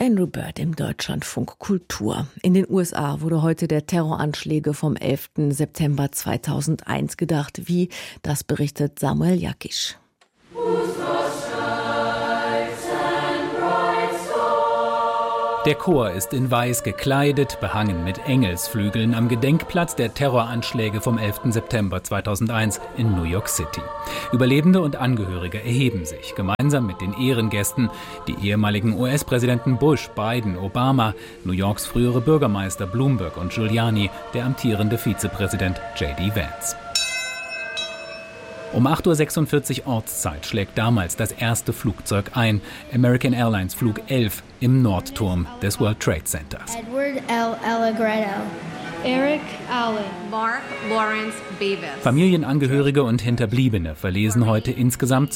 Andrew Bird im Deutschlandfunk Kultur. In den USA wurde heute der Terroranschläge vom 11. September 2001 gedacht. Wie, das berichtet Samuel Jakisch. Der Chor ist in Weiß gekleidet, behangen mit Engelsflügeln am Gedenkplatz der Terroranschläge vom 11. September 2001 in New York City. Überlebende und Angehörige erheben sich, gemeinsam mit den Ehrengästen, die ehemaligen US-Präsidenten Bush, Biden, Obama, New Yorks frühere Bürgermeister Bloomberg und Giuliani, der amtierende Vizepräsident J.D. Vance. Um 8:46 Uhr Ortszeit schlägt damals das erste Flugzeug ein, American Airlines Flug 11 im Nordturm des World Trade Centers. Edward L. Allegretto. Eric Allen. Mark Lawrence Beavis. Familienangehörige und Hinterbliebene verlesen heute insgesamt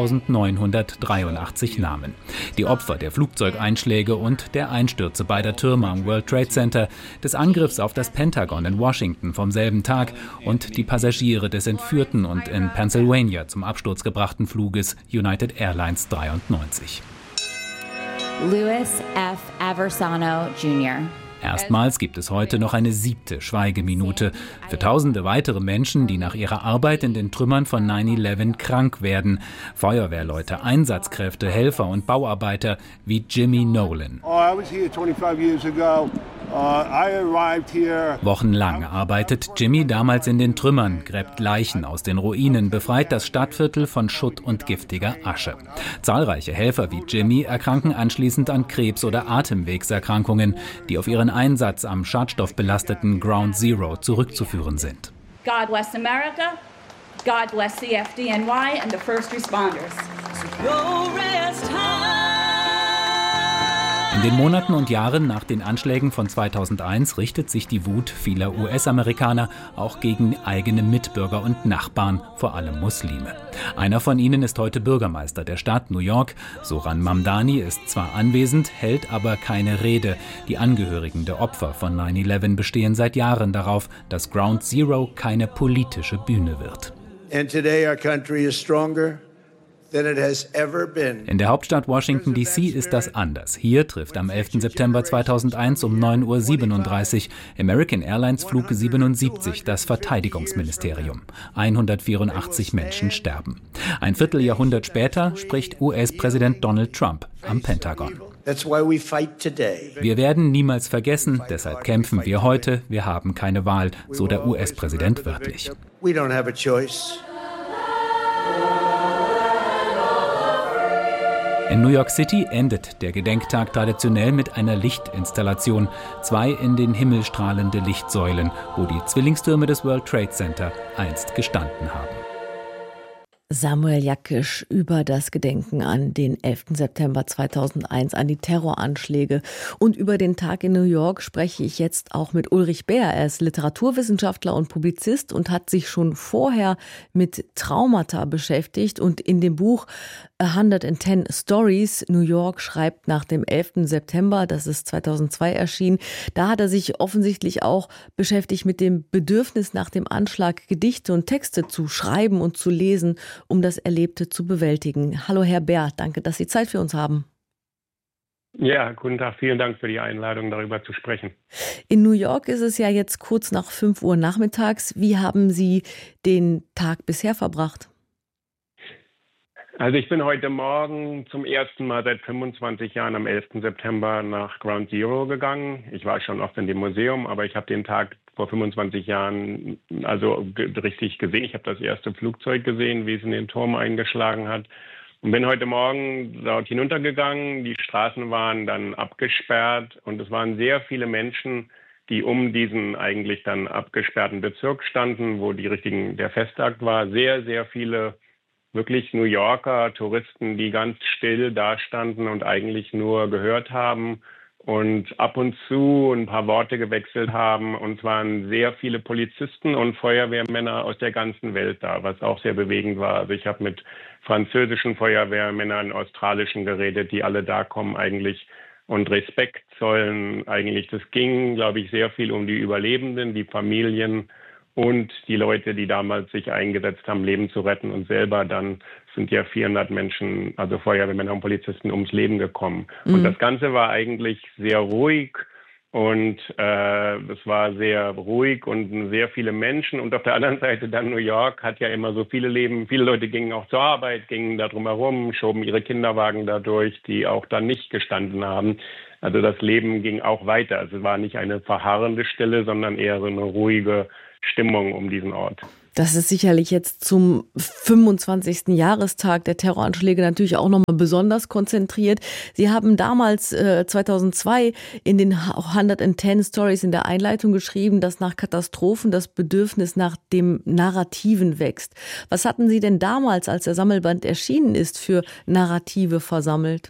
2983 Namen. Die Opfer der Flugzeugeinschläge und der Einstürze beider Türme am World Trade Center, des Angriffs auf das Pentagon in Washington vom selben Tag und die Passagiere des entführten und in Pennsylvania zum Absturz gebrachten Fluges United Airlines 93. Louis F. Aversano Jr. Erstmals gibt es heute noch eine 7. Schweigeminute für tausende weitere Menschen, die nach ihrer Arbeit in den Trümmern von 9/11 krank werden. Feuerwehrleute, Einsatzkräfte, Helfer und Bauarbeiter wie Jimmy Nolan. Wochenlang arbeitet Jimmy damals in den Trümmern, gräbt Leichen aus den Ruinen, befreit das Stadtviertel von Schutt und giftiger Asche. Zahlreiche Helfer wie Jimmy erkranken anschließend an Krebs- oder Atemwegserkrankungen, die auf ihren Einsatz am schadstoffbelasteten Ground Zero zurückzuführen sind. God bless America, God bless the FDNY and the first responders. In den Monaten und Jahren nach den Anschlägen von 2001 richtet sich die Wut vieler US-Amerikaner auch gegen eigene Mitbürger und Nachbarn, vor allem Muslime. Einer von ihnen ist heute Bürgermeister der Stadt New York. Zoran Mamdani ist zwar anwesend, hält aber keine Rede. Die Angehörigen der Opfer von 9/11 bestehen seit Jahren darauf, dass Ground Zero keine politische Bühne wird. And today our country is stronger. In der Hauptstadt Washington D.C. ist das anders. Hier trifft am 11. September 2001 um 9:37 Uhr American Airlines Flug 77 das Verteidigungsministerium. 184 Menschen sterben. Ein Vierteljahrhundert später spricht US-Präsident Donald Trump am Pentagon. Wir werden niemals vergessen, deshalb kämpfen wir heute. Wir haben keine Wahl, so der US-Präsident wörtlich. In New York City endet der Gedenktag traditionell mit einer Lichtinstallation. 2 in den Himmel strahlende Lichtsäulen, wo die Zwillingstürme des World Trade Center einst gestanden haben. Samuel Jakisch über das Gedenken an den 11. September 2001, an die Terroranschläge. Und über den Tag in New York spreche ich jetzt auch mit Ulrich Beer. Er ist Literaturwissenschaftler und Publizist und hat sich schon vorher mit Traumata beschäftigt. Und in dem Buch 110 Stories, New York schreibt nach dem 11. September, das ist 2002 erschienen, da hat er sich offensichtlich auch beschäftigt mit dem Bedürfnis nach dem Anschlag, Gedichte und Texte zu schreiben und zu lesen, um das Erlebte zu bewältigen. Hallo Herr Beer, danke, dass Sie Zeit für uns haben. Ja, guten Tag, vielen Dank für die Einladung, darüber zu sprechen. In New York ist es ja jetzt kurz nach 5 Uhr nachmittags. Wie haben Sie den Tag bisher verbracht? Also ich bin heute Morgen zum ersten Mal seit 25 Jahren am 11. September nach Ground Zero gegangen. Ich war schon oft in dem Museum, aber ich habe den Tag vor 25 Jahren richtig gesehen. Ich habe das erste Flugzeug gesehen, wie es in den Turm eingeschlagen hat. Und bin heute Morgen dort hinuntergegangen. Die Straßen waren dann abgesperrt und es waren sehr viele Menschen, die um diesen eigentlich dann abgesperrten Bezirk standen, wo der Festakt war. Sehr, sehr viele wirklich New Yorker Touristen, die ganz still dastanden und eigentlich nur gehört haben und ab und zu ein paar Worte gewechselt haben. Und es waren sehr viele Polizisten und Feuerwehrmänner aus der ganzen Welt da, was auch sehr bewegend war. Also ich habe mit französischen Feuerwehrmännern, australischen geredet, die alle da kommen eigentlich und Respekt zollen. Eigentlich, das ging, glaube ich, sehr viel um die Überlebenden, die Familien und die Leute, die damals sich eingesetzt haben, Leben zu retten und selber dann sind ja 400 Menschen, also Feuerwehrmänner und Polizisten, ums Leben gekommen. Und das Ganze war eigentlich sehr ruhig und es war sehr ruhig und sehr viele Menschen. Und auf der anderen Seite dann New York hat ja immer so viele Leben. Viele Leute gingen auch zur Arbeit, gingen da drum herum, schoben ihre Kinderwagen dadurch, die auch dann nicht gestanden haben. Also das Leben ging auch weiter. Also es war nicht eine verharrende Stille, sondern eher so eine ruhige Stimmung um diesen Ort. Das ist sicherlich jetzt zum 25. Jahrestag der Terroranschläge natürlich auch nochmal besonders konzentriert. Sie haben damals 2002 in den 110 Stories in der Einleitung geschrieben, dass nach Katastrophen das Bedürfnis nach dem Narrativen wächst. Was hatten Sie denn damals, als der Sammelband erschienen ist, für Narrative versammelt?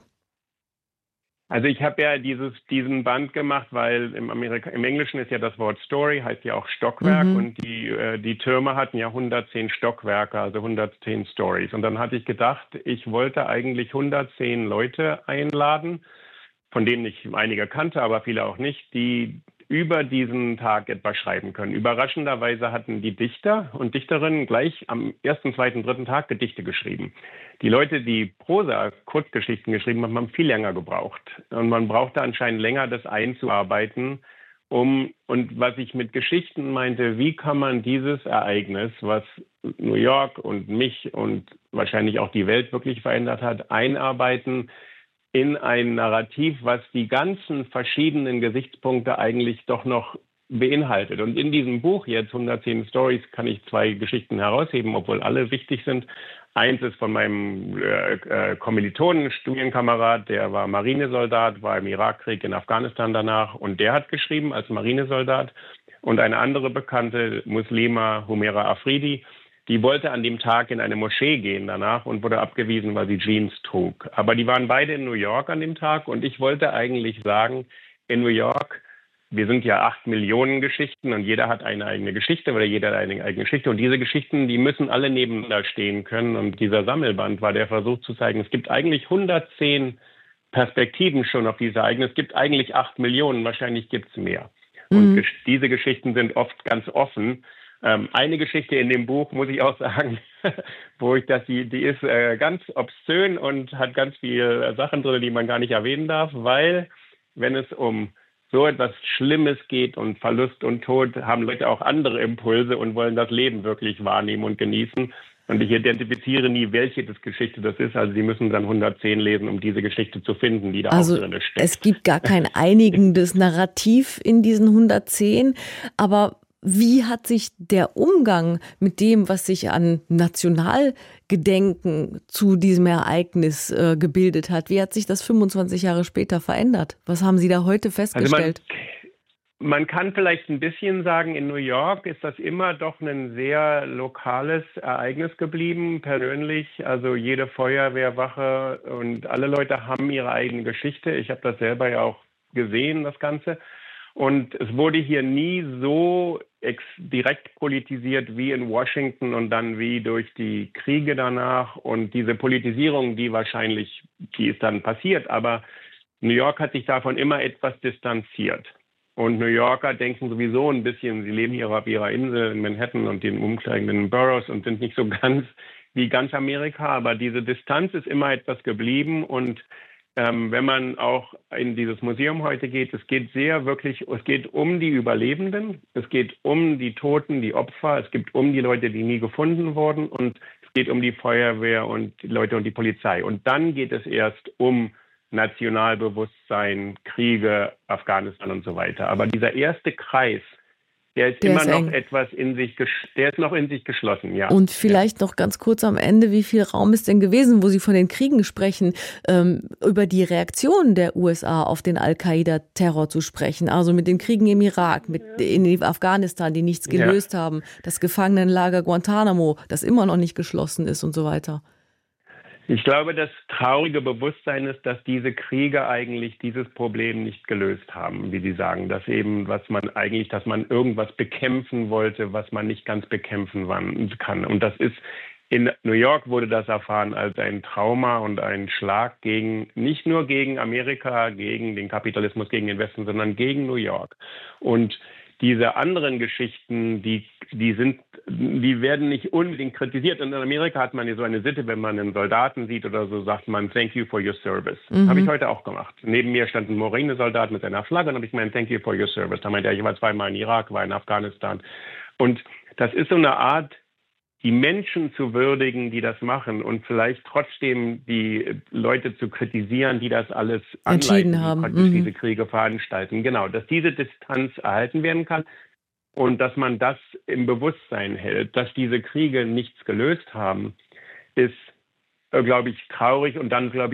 Also ich habe ja diesen Band gemacht, weil im Englischen ist ja das Wort Story, heißt ja auch Stockwerk und die Türme hatten ja 110 Stockwerke, also 110 Stories. Und dann hatte ich gedacht, ich wollte eigentlich 110 Leute einladen, von denen ich einige kannte, aber viele auch nicht, die über diesen Tag etwas schreiben können. Überraschenderweise hatten die Dichter und Dichterinnen gleich am ersten, zweiten, dritten Tag Gedichte geschrieben. Die Leute, die Prosa-Kurzgeschichten geschrieben haben, haben viel länger gebraucht. Und man brauchte anscheinend länger, das einzuarbeiten. Und was ich mit Geschichten meinte, wie kann man dieses Ereignis, was New York und mich und wahrscheinlich auch die Welt wirklich verändert hat, einarbeiten in ein Narrativ, was die ganzen verschiedenen Gesichtspunkte eigentlich doch noch beinhaltet. Und in diesem Buch jetzt 110 Stories kann ich 2 Geschichten herausheben, obwohl alle wichtig sind. Eins ist von meinem Kommilitonen, Studienkamerad, der war Marinesoldat, war im Irakkrieg in Afghanistan danach und der hat geschrieben als Marinesoldat. Und eine andere bekannte Muslima, Humera Afridi, die wollte an dem Tag in eine Moschee gehen danach und wurde abgewiesen, weil sie Jeans trug. Aber die waren beide in New York an dem Tag und ich wollte eigentlich sagen, in New York, wir sind ja 8 Millionen Geschichten und jeder hat eine eigene Geschichte oder jeder hat eine eigene Geschichte. Und diese Geschichten, die müssen alle nebeneinander stehen können. Und dieser Sammelband war der Versuch zu zeigen, es gibt eigentlich 110 Perspektiven schon auf diese Ereignisse. Es gibt eigentlich 8 Millionen, wahrscheinlich gibt es mehr. Und diese Geschichten sind oft ganz offen. Eine Geschichte in dem Buch, muss ich auch sagen, die ist ganz obszön und hat ganz viele Sachen drin, die man gar nicht erwähnen darf, weil wenn es um so etwas Schlimmes geht und Verlust und Tod, haben Leute auch andere Impulse und wollen das Leben wirklich wahrnehmen und genießen. Und ich identifiziere nie, welche Geschichte das ist. Also Sie müssen dann 110 lesen, um diese Geschichte zu finden, die da auch drin steckt. Es gibt gar kein einigendes Narrativ in diesen 110, aber wie hat sich der Umgang mit dem, was sich an Nationalgedenken zu diesem Ereignis gebildet hat, wie hat sich das 25 Jahre später verändert? Was haben Sie da heute festgestellt? Also man kann vielleicht ein bisschen sagen, in New York ist das immer doch ein sehr lokales Ereignis geblieben, persönlich. Also jede Feuerwehrwache und alle Leute haben ihre eigene Geschichte. Ich habe das selber ja auch gesehen, das Ganze. Und es wurde hier nie so direkt politisiert wie in Washington und dann wie durch die Kriege danach. Und diese Politisierung, die ist dann passiert. Aber New York hat sich davon immer etwas distanziert. Und New Yorker denken sowieso ein bisschen, sie leben hier auf ihrer Insel in Manhattan und den umkreisenden Boroughs und sind nicht so ganz wie ganz Amerika. Aber diese Distanz ist immer etwas geblieben und wenn man auch in dieses Museum heute geht, es geht um die Überlebenden, es geht um die Toten, die Opfer, es geht um die Leute, die nie gefunden wurden und es geht um die Feuerwehr und die Leute und die Polizei. Und dann geht es erst um Nationalbewusstsein, Kriege, Afghanistan und so weiter. Aber dieser erste Kreis, der ist noch in sich geschlossen, ja. Und vielleicht noch ganz kurz am Ende, wie viel Raum ist denn gewesen, wo Sie von den Kriegen sprechen, über die Reaktion der USA auf den Al-Qaida-Terror zu sprechen? Also mit den Kriegen im Irak, in Afghanistan, die nichts gelöst haben, das Gefangenenlager Guantanamo, das immer noch nicht geschlossen ist und so weiter. Ich glaube, das traurige Bewusstsein ist, dass diese Kriege eigentlich dieses Problem nicht gelöst haben, wie Sie sagen, dass man irgendwas bekämpfen wollte, was man nicht ganz bekämpfen kann. Und das ist, in New York wurde das erfahren als ein Trauma und ein Schlag nicht nur gegen Amerika, gegen den Kapitalismus, gegen den Westen, sondern gegen New York. Und diese anderen Geschichten, die werden nicht unbedingt kritisiert. Und in Amerika hat man ja so eine Sitte, wenn man einen Soldaten sieht oder so, sagt man, thank you for your service. Habe ich heute auch gemacht. Neben mir stand ein Marinesoldat mit seiner Flagge und habe ich gemeint, thank you for your service. Da meinte er, ich war zweimal in Irak, war in Afghanistan. Und das ist so eine Art, die Menschen zu würdigen, die das machen und vielleicht trotzdem die Leute zu kritisieren, die das alles entschieden haben, die praktisch diese Kriege veranstalten. Genau, dass diese Distanz erhalten werden kann und dass man das im Bewusstsein hält, dass diese Kriege nichts gelöst haben, ist, glaube ich, traurig und dann, glaube ich,